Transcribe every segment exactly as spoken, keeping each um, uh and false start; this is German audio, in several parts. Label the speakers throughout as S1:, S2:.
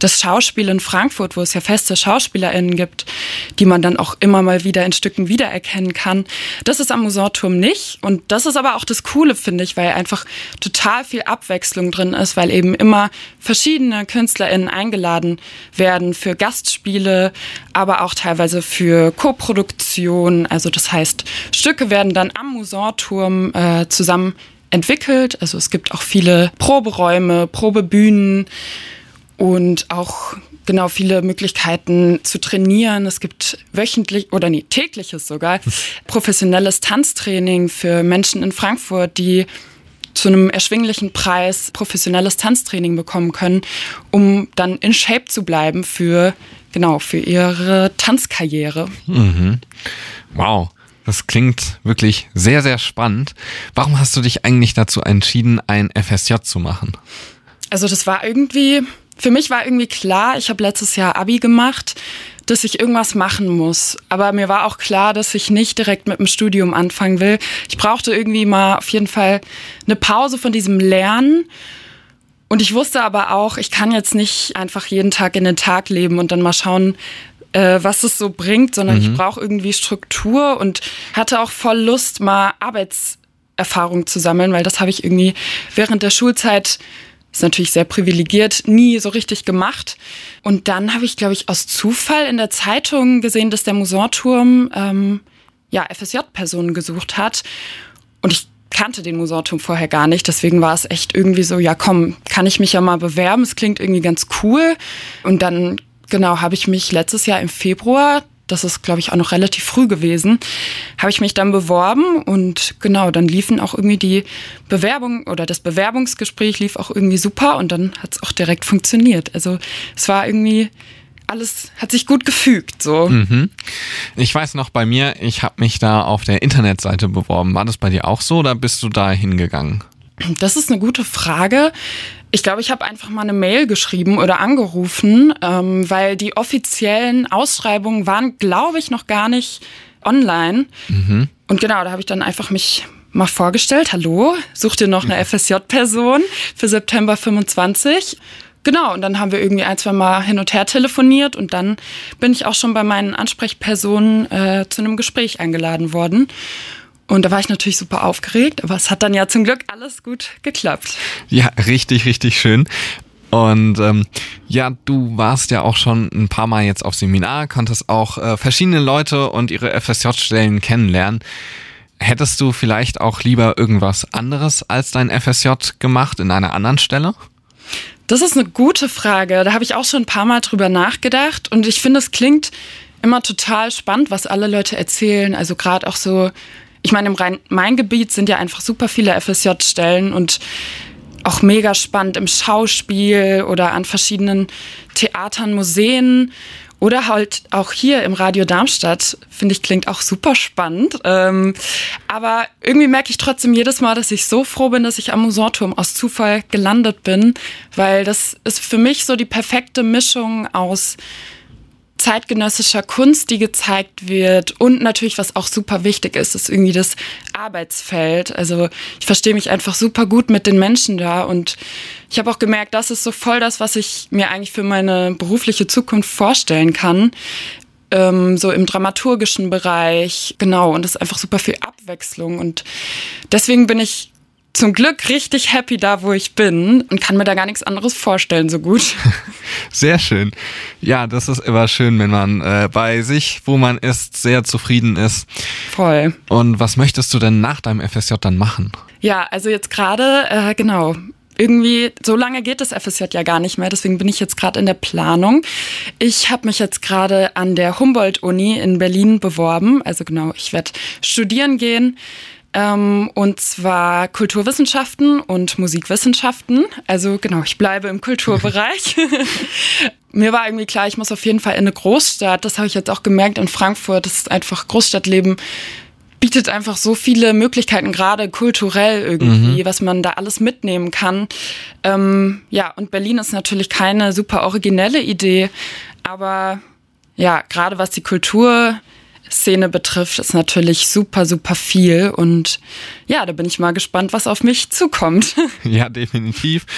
S1: das Schauspiel in Frankfurt, wo es ja feste SchauspielerInnen gibt, die man dann auch immer mal wieder in Stücken wiedererkennen kann. Das ist am Musorturm nicht. Und das ist aber auch das Coole, finde ich, weil einfach total viel Abwechslung drin ist, weil eben immer verschiedene KünstlerInnen eingeladen werden für Gastspiele, aber auch teilweise für Co-Produktion. Also das heißt, Stücke werden dann am Musorturm äh, zusammen entwickelt. Also es gibt auch viele Proberäume, Probebühnen und auch genau viele Möglichkeiten zu trainieren. Es gibt wöchentlich oder nee, tägliches sogar professionelles Tanztraining für Menschen in Frankfurt, die zu einem erschwinglichen Preis professionelles Tanztraining bekommen können, um dann in Shape zu bleiben für genau für ihre Tanzkarriere.
S2: Mhm. Wow. Das klingt wirklich sehr, sehr spannend. Warum hast du dich eigentlich dazu entschieden, ein F S J zu machen?
S1: Also das war irgendwie, für mich war irgendwie klar, ich habe letztes Jahr Abi gemacht, dass ich irgendwas machen muss. Aber mir war auch klar, dass ich nicht direkt mit dem Studium anfangen will. Ich brauchte irgendwie mal auf jeden Fall eine Pause von diesem Lernen. Und ich wusste aber auch, ich kann jetzt nicht einfach jeden Tag in den Tag leben und dann mal schauen, was es so bringt, sondern mhm. ich brauche irgendwie Struktur und hatte auch voll Lust, mal Arbeitserfahrung zu sammeln, weil das habe ich irgendwie während der Schulzeit, ist natürlich sehr privilegiert, nie so richtig gemacht. Und dann habe ich, glaube ich, aus Zufall in der Zeitung gesehen, dass der Musorturm ähm, ja, F S J-Personen gesucht hat. Und ich kannte den Musorturm vorher gar nicht, deswegen war es echt irgendwie so, ja komm, kann ich mich ja mal bewerben, es klingt irgendwie ganz cool. Und dann Genau, habe ich mich letztes Jahr im Februar, das ist, glaube ich, auch noch relativ früh gewesen, habe ich mich dann beworben und genau, dann liefen auch irgendwie die Bewerbung oder das Bewerbungsgespräch lief auch irgendwie super und dann hat es auch direkt funktioniert. Also es war irgendwie, alles hat sich gut gefügt. So.
S2: Mhm. Ich weiß noch bei mir, ich habe mich da auf der Internetseite beworben. War das bei dir auch so oder bist du da hingegangen?
S1: Das ist eine gute Frage. Ich glaube, ich habe einfach mal eine Mail geschrieben oder angerufen, ähm, weil die offiziellen Ausschreibungen waren, glaube ich, noch gar nicht online. Mhm. Und genau, da habe ich dann einfach mich mal vorgestellt. Hallo, sucht ihr noch eine F S J-Person für September fünfundzwanzig? Genau, und dann haben wir irgendwie ein, zwei Mal hin und her telefoniert und dann bin ich auch schon bei meinen Ansprechpersonen äh, zu einem Gespräch eingeladen worden. Und da war ich natürlich super aufgeregt, aber es hat dann ja zum Glück alles gut geklappt.
S2: Ja, richtig, richtig schön. Und ähm, ja, du warst ja auch schon ein paar Mal jetzt auf Seminar, konntest auch äh, verschiedene Leute und ihre F S J-Stellen kennenlernen. Hättest du vielleicht auch lieber irgendwas anderes als dein F S J gemacht in einer anderen Stelle?
S1: Das ist eine gute Frage. Da habe ich auch schon ein paar Mal drüber nachgedacht. Und ich finde, es klingt immer total spannend, was alle Leute erzählen. Also gerade auch so, ich meine, im Rhein-Main-Gebiet sind ja einfach super viele F S J-Stellen und auch mega spannend im Schauspiel oder an verschiedenen Theatern, Museen oder halt auch hier im Radio Darmstadt, finde ich, klingt auch super spannend. Ähm, aber irgendwie merke ich trotzdem jedes Mal, dass ich so froh bin, dass ich am Musorturm aus Zufall gelandet bin, weil das ist für mich so die perfekte Mischung aus zeitgenössischer Kunst, die gezeigt wird und natürlich, was auch super wichtig ist, ist irgendwie das Arbeitsfeld. Also ich verstehe mich einfach super gut mit den Menschen da und ich habe auch gemerkt, das ist so voll das, was ich mir eigentlich für meine berufliche Zukunft vorstellen kann. Ähm, so im dramaturgischen Bereich, genau, und es ist einfach super viel Abwechslung und deswegen bin ich zum Glück richtig happy da, wo ich bin und kann mir da gar nichts anderes vorstellen, so gut.
S2: Sehr schön. Ja, das ist immer schön, wenn man äh, bei sich, wo man ist, sehr zufrieden ist.
S1: Voll.
S2: Und was möchtest du denn nach deinem F S J dann machen?
S1: Ja, also jetzt gerade, äh, genau, irgendwie, so lange geht das F S J ja gar nicht mehr, deswegen bin ich jetzt gerade in der Planung. Ich habe mich jetzt gerade an der Humboldt-Uni in Berlin beworben, also genau, ich werde studieren gehen. Ähm, und zwar Kulturwissenschaften und Musikwissenschaften. Also genau, ich bleibe im Kulturbereich. Mir war irgendwie klar, ich muss auf jeden Fall in eine Großstadt. Das habe ich jetzt auch gemerkt in Frankfurt. Das ist einfach Großstadtleben bietet einfach so viele Möglichkeiten, gerade kulturell irgendwie, mhm. was man da alles mitnehmen kann. Ähm, ja, und Berlin ist natürlich keine super originelle Idee, aber ja, gerade was die Kultur Szene betrifft, ist natürlich super, super viel und ja, da bin ich mal gespannt, was auf mich zukommt.
S2: Ja, definitiv.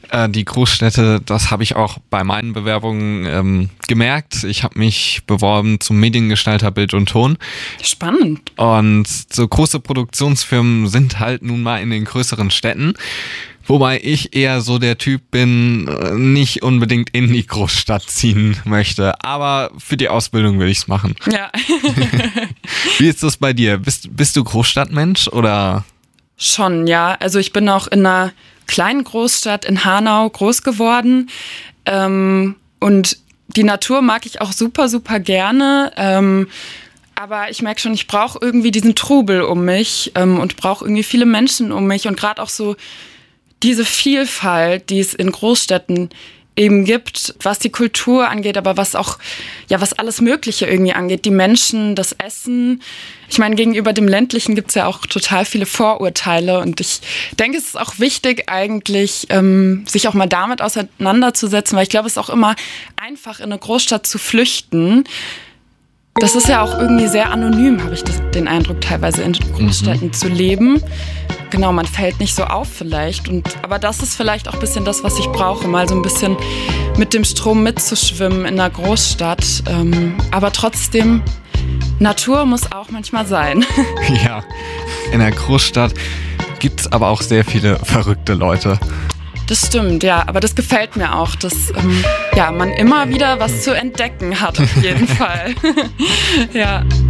S2: Äh, die Großstädte, das habe ich auch bei meinen Bewerbungen ähm, gemerkt. Ich habe mich beworben zum Mediengestalter Bild und Ton.
S1: Spannend.
S2: Und so große Produktionsfirmen sind halt nun mal in den größeren Städten. Wobei ich eher so der Typ bin, nicht unbedingt in die Großstadt ziehen möchte. Aber für die Ausbildung will ich es machen.
S1: Ja.
S2: Wie ist das bei dir? Bist, bist du Großstadtmensch oder?
S1: Schon, ja. Also ich bin auch in einer kleinen Großstadt in Hanau groß geworden. Ähm, und die Natur mag ich auch super, super gerne. Ähm, aber ich merke schon, ich brauche irgendwie diesen Trubel um mich ähm, und brauche irgendwie viele Menschen um mich. Und gerade auch so diese Vielfalt, die es in Großstädten eben gibt, was die Kultur angeht, aber was auch, ja, was alles Mögliche irgendwie angeht. Die Menschen, das Essen. Ich meine, gegenüber dem Ländlichen gibt es ja auch total viele Vorurteile. Und ich denke, es ist auch wichtig, eigentlich sich auch mal damit auseinanderzusetzen, weil ich glaube, es ist auch immer einfach, in eine Großstadt zu flüchten. Das ist ja auch irgendwie sehr anonym, habe ich das, den Eindruck, teilweise in Großstädten mhm. zu leben. Genau, man fällt nicht so auf vielleicht. Und, aber das ist vielleicht auch ein bisschen das, was ich brauche, mal so ein bisschen mit dem Strom mitzuschwimmen in einer Großstadt. Ähm, aber trotzdem, Natur muss auch manchmal sein.
S2: Ja, in der Großstadt gibt es aber auch sehr viele verrückte Leute.
S1: Das stimmt, ja, aber das gefällt mir auch, dass ähm, ja, man immer wieder was zu entdecken hat, auf jeden Fall. Ja.